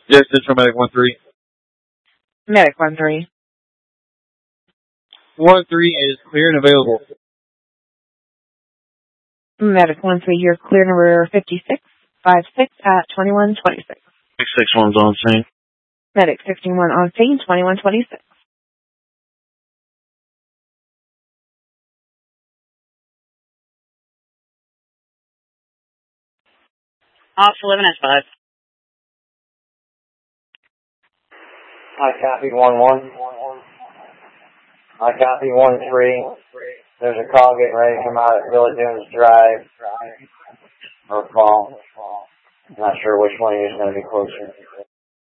Yes, Central Medic 1-3. Medic 1-3. 1-3 is clear and available. Medic 1-3, you're clear number 56, 56 at 2126. 661's on scene. Medic 61 on scene, 2126. Officer 11 S5. I copy 1-1. I copy 1-3. There's a call getting ready to come out at Villa Dunes Drive. Or fall. Not sure which one is going to be closer.